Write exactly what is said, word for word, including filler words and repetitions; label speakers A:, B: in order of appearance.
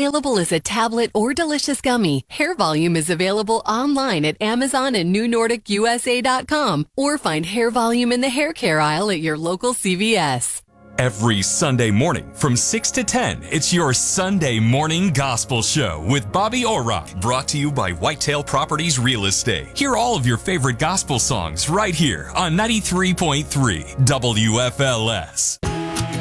A: available as a tablet or delicious gummy, Hair Volume is available online at Amazon and new nordic u s a dot com, or find Hair Volume in the hair care aisle at your local C V S.
B: Every Sunday morning from six to ten, it's your Sunday Morning Gospel Show with Bobby Orrock, brought to you by Whitetail Properties Real Estate. Hear all of your favorite gospel songs right here on ninety-three point three W F L S.